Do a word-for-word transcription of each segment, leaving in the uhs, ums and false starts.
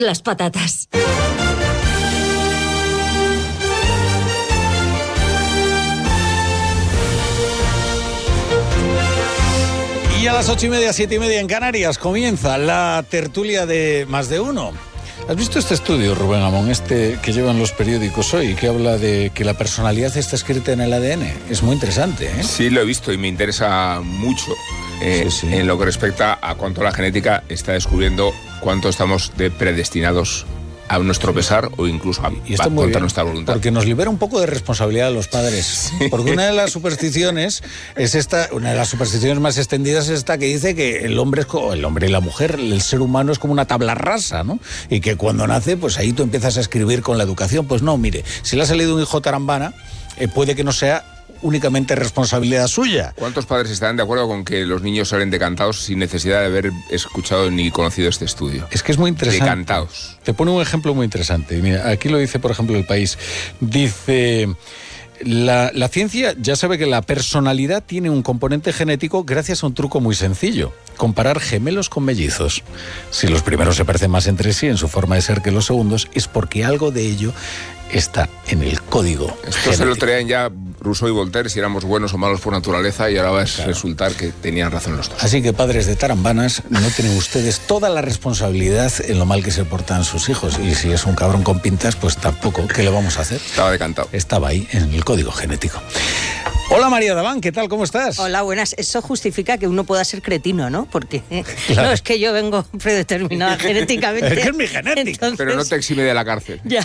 las patatas. Y a las ocho y media, siete y media en Canarias comienza la tertulia de Más de Uno. ¿Has visto este estudio, Rubén Amón, este que llevan los periódicos hoy, que habla de que la personalidad está escrita en el A D N? Es muy interesante, ¿eh? Sí, lo he visto y me interesa mucho eh, sí, sí. en lo que respecta a cuánto la genética está descubriendo cuánto estamos de predestinados a nuestro pesar o incluso a, y esto a muy contra bien, nuestra voluntad. Porque nos libera un poco de responsabilidad a los padres. Sí. Porque una de las supersticiones es esta, una de las supersticiones más extendidas es esta que dice que el hombre es como, el hombre y la mujer, el ser humano es como una tabla rasa, ¿no? Y que cuando nace, pues ahí tú empiezas a escribir con la educación. Pues no, mire, si le ha salido un hijo tarambana, eh, puede que no sea únicamente responsabilidad suya. ¿Cuántos padres estarán de acuerdo con que los niños salen decantados sin necesidad de haber escuchado ni conocido este estudio? Es que es muy interesante. Decantados. Te pone un ejemplo muy interesante. Mira, aquí lo dice, por ejemplo, El País. Dice... La, la ciencia ya sabe que la personalidad tiene un componente genético gracias a un truco muy sencillo: comparar gemelos con mellizos. Si los primeros se parecen más entre sí en su forma de ser que los segundos, es porque algo de ello está en el código Esto genético. Se lo traían ya Rousseau y Voltaire, si éramos buenos o malos por naturaleza, y ahora va a claro. resultar que tenían razón los dos. Así que, padres de tarambanas, no tienen ustedes toda la responsabilidad en lo mal que se portan sus hijos. Y si es un cabrón con pintas, pues tampoco. ¿Qué le vamos a hacer? Estaba decantado. Estaba ahí, en el código genético. Hola, María Daván, ¿qué tal? ¿Cómo estás? Hola, buenas. Eso justifica que uno pueda ser cretino, ¿no? Porque claro. no, es que yo vengo predeterminada genéticamente. Es que es mi genética. Entonces... Pero no te exime de la cárcel. Ya.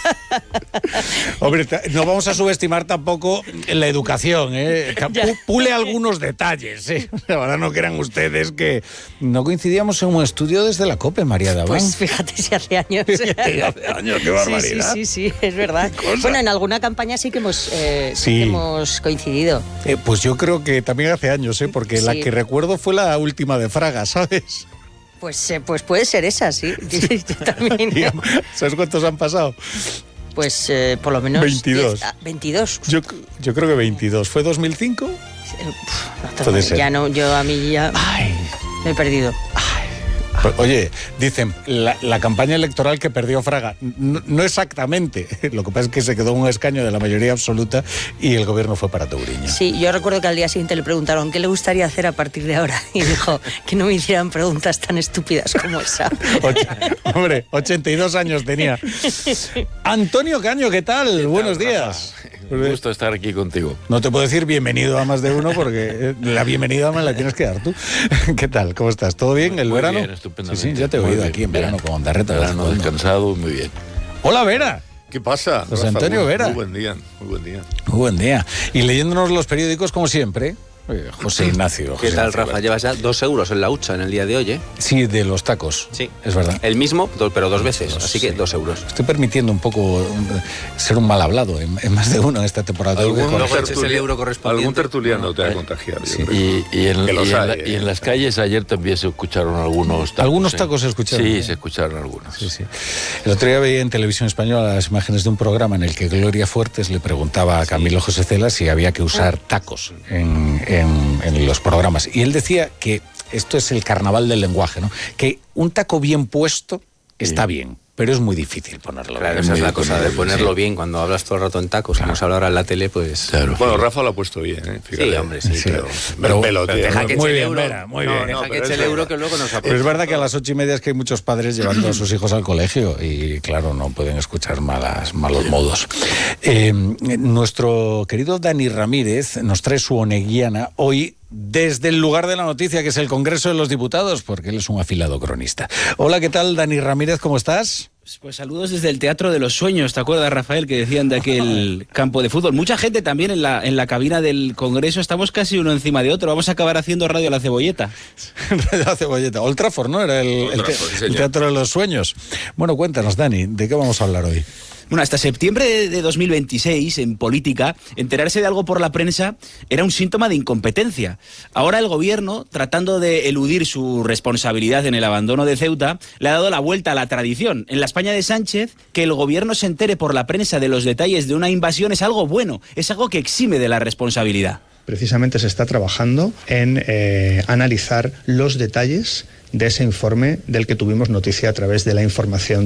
Hombre, no vamos a subestimar tampoco la educación, ¿eh? Pule algunos detalles, ¿eh? La verdad no crean ustedes que no coincidíamos en un estudio desde la COPE, María Daván. Pues fíjate si hace años. hace años, qué barbaridad. Sí, sí, sí, sí, es verdad. Bueno, en alguna campaña sí que hemos, eh, sí. Sí que hemos coincidido. Eh, pues yo creo que también hace años, ¿eh? Porque sí. la que recuerdo fue la última de Fraga, ¿sabes? Pues, eh, pues puede ser esa, sí. Yo también. Digamos, ¿sabes cuántos han pasado? Pues eh, por lo menos... veintidós. diez, veintidós. Yo, yo creo que veintidós. ¿Fue dos mil cinco? Uf, no, ya no, yo a mí ya Ay. me he perdido. Ay. Oye, dicen, la, la campaña electoral que perdió Fraga, no, no exactamente, lo que pasa es que se quedó un escaño de la mayoría absoluta y el gobierno fue para Touriño. Sí, yo recuerdo que al día siguiente le preguntaron qué le gustaría hacer a partir de ahora y dijo que no me hicieran preguntas tan estúpidas como esa. Oye, hombre, ochenta y dos años tenía. Antonio Caño, ¿qué tal? ¿Qué tal, Buenos días. Rafa? Un gusto estar aquí contigo. No te puedo decir bienvenido a Más de Uno porque la bienvenida me la tienes que dar tú. ¿Qué tal? ¿Cómo estás? ¿Todo bien? Muy, ¿El muy verano? Bien, estupendamente. Sí, sí, ya te he oído aquí en verano con Ondarreta. Verano descansado, muy bien. Hola, Vera. ¿Qué pasa? José Rafa, Antonio muy, Vera. Muy buen día, muy buen día. Muy buen día. Y leyéndonos los periódicos como siempre. José Ignacio. ¿Qué José tal, Ignacio. Rafa? Llevas ya dos euros en la hucha en el día de hoy, ¿eh? Sí, de los tacos. Sí. Es verdad. El mismo, pero dos veces, Dos, así que sí. dos euros. Estoy permitiendo un poco un, ser un mal hablado en, en Más de Uno en esta temporada. Algún, el euro correspondiente. Algún tertuliano no, te va a contagiar. Sí. Y, y, en, y, en hay, la, eh. y en las calles ayer también se escucharon algunos tacos. ¿Algunos tacos eh? se escucharon? Sí, ¿eh? se escucharon algunos. Sí, sí. El otro día veía en Televisión Española las imágenes de un programa en el que Gloria Fuertes le preguntaba a Camilo José Cela si había que usar tacos en, en, en los programas. Y él decía que esto es el carnaval del lenguaje, ¿no? Que un taco bien puesto está sí. bien, pero es muy difícil ponerlo claro, bien. Esa es la difícil, cosa, de ponerlo sí. bien cuando hablas todo el rato en tacos, claro. como se habla ahora en la tele, pues... Claro. Bueno, Rafa lo ha puesto bien, ¿eh? Fíjate. Sí, hombre, sí, sí. pero... Pero, pero, pero deja que muy eche el bien, euro. Vera, muy no, bien. deja No, que eche el euro que luego nos aporta. Pero es verdad que a las ocho y media es que hay muchos padres llevando a sus hijos al colegio y, claro, no pueden escuchar malas, malos modos. Eh, nuestro querido Dani Ramírez nos trae su oneguiana hoy desde el lugar de la noticia, que es el Congreso de los Diputados, porque él es un afilado cronista. Hola, ¿qué tal, Dani Ramírez? ¿Cómo estás? Pues saludos desde el Teatro de los Sueños, ¿te acuerdas, Rafael, que decían de aquel campo de fútbol? Mucha gente también en la, en la cabina del Congreso, estamos casi uno encima de otro, vamos a acabar haciendo Radio La Cebolleta. Radio La Cebolleta, Old Trafford, ¿no? Era el, el, te, Trafford, sí, el Teatro de los Sueños. Bueno, cuéntanos, Dani, ¿de qué vamos a hablar hoy? Bueno, hasta septiembre de dos mil veintiséis, en política, enterarse de algo por la prensa era un síntoma de incompetencia. Ahora el gobierno, tratando de eludir su responsabilidad en el abandono de Ceuta, le ha dado la vuelta a la tradición. En la España de Sánchez, que el gobierno se entere por la prensa de los detalles de una invasión es algo bueno, es algo que exime de la responsabilidad. Precisamente se está trabajando en eh, analizar los detalles de ese informe del que tuvimos noticia a través de la información